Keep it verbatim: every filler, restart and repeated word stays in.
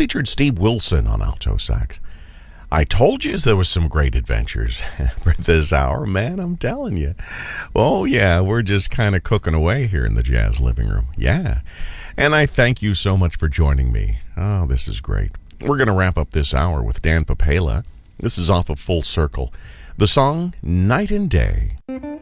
featured Steve Wilson on alto sax. I told you there was some great adventures for this hour, man, I'm telling you. Oh, yeah, we're just kind of cooking away here in the Jazz Living Room. Yeah. And I thank you so much for joining me. Oh, this is great. We're going to wrap up this hour with Dan Papela. This is off of Full Circle. The song, Night and Day.